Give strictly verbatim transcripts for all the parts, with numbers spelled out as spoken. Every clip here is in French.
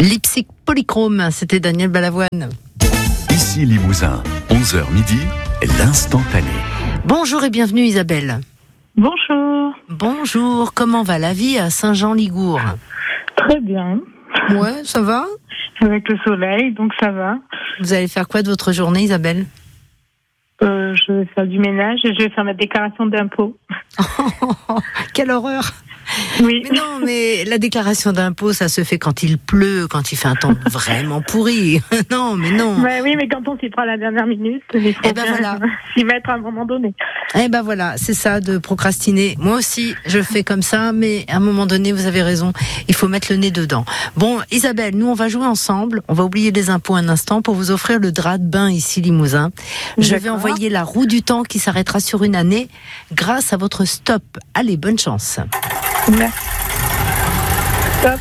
Lipsic Polychrome, c'était Daniel Balavoine. Ici Limousin, onze heures midi, l'instantané. Bonjour et bienvenue Isabelle. Bonjour. Bonjour, comment va la vie à Saint-Jean-Ligour? Très bien. Ouais, ça va? Avec le soleil, donc ça va. Vous allez faire quoi de votre journée Isabelle? euh, Je vais faire du ménage et je vais faire ma déclaration d'impôt. Quelle horreur! Oui. Mais non, mais la déclaration d'impôt, ça se fait quand il pleut, quand il fait un temps vraiment pourri. Non, mais non. Bah oui, mais quand on s'y prend à la dernière minute, il faut Eh ben bien voilà. s'y mettre à un moment donné. Eh ben voilà, c'est ça de procrastiner. Moi aussi, je fais comme ça, mais à un moment donné, vous avez raison, il faut mettre le nez dedans. Bon, Isabelle, nous on va jouer ensemble. On va oublier les impôts un instant pour vous offrir le drap de bain ici Limousin. Je D'accord. vais envoyer la roue du temps qui s'arrêtera sur une année grâce à votre stop. Allez, bonne chance. Merci. Stop.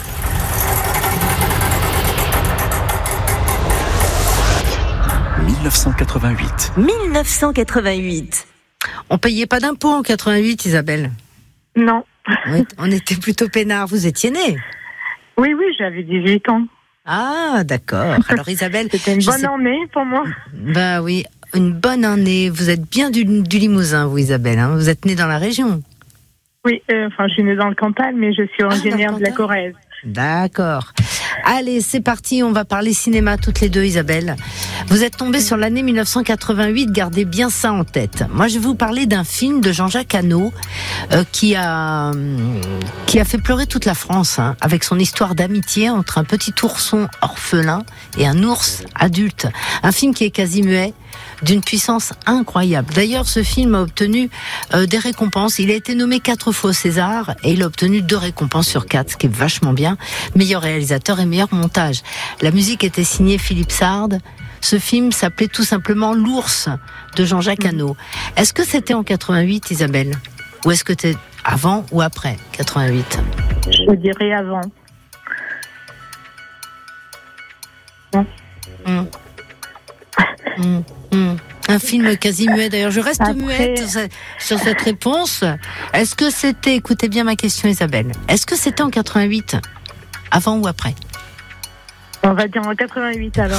dix-neuf cent quatre-vingt-huit. dix-neuf cent quatre-vingt-huit. On payait pas d'impôts en quatre-vingt-huit, Isabelle. Non. Oui, on était plutôt peinards. Vous étiez née? Oui, oui, j'avais dix-huit ans. Ah, d'accord. Alors Isabelle, C'était une je bonne sais- année pour moi. Bah oui, une bonne année. Vous êtes bien du, du Limousin, vous Isabelle. Hein, vous êtes née dans la région. Oui, euh, enfin, je suis née dans le Cantal, mais je suis originaire dans le de la Cantal. Corrèze. D'accord. Allez, c'est parti, on va parler cinéma toutes les deux, Isabelle. Vous êtes tombée sur l'année dix-neuf cent quatre-vingt-huit, gardez bien ça en tête. Moi, je vais vous parler d'un film de Jean-Jacques Hano euh, qui a hum, qui a fait pleurer toute la France, hein, avec son histoire d'amitié entre un petit ourson orphelin et un ours adulte. Un film qui est quasi muet, d'une puissance incroyable. D'ailleurs, ce film a obtenu euh, des récompenses. Il a été nommé quatre fois au César et il a obtenu deux récompenses sur quatre, ce qui est vachement bien. Meilleur réalisateur et meilleur montage. La musique était signée Philippe Sard. Ce film s'appelait tout simplement L'ours de Jean-Jacques Hano. Est-ce que c'était en quatre-vingt-huit, Isabelle? Ou est-ce que c'était avant ou après quatre-vingt-huit? Je dirais avant. Non. Hum. Hum, hum. Un film quasi muet. D'ailleurs, je reste Après- muette sur cette, sur cette réponse. Est-ce que c'était, écoutez bien ma question, Isabelle, est-ce que c'était en quatre-vingt-huit, avant ou après? On va dire en quatre-vingt-huit alors.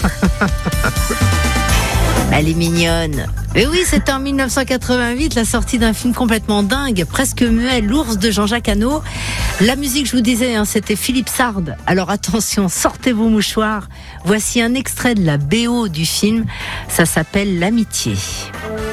Elle est mignonne. Mais oui, c'était en dix-neuf cent quatre-vingt-huit, la sortie d'un film complètement dingue, presque muet, L'ours de Jean-Jacques Hano. La musique, je vous disais, hein, c'était Philippe Sard. Alors attention, sortez vos mouchoirs. Voici un extrait de la B O du film. Ça s'appelle L'amitié.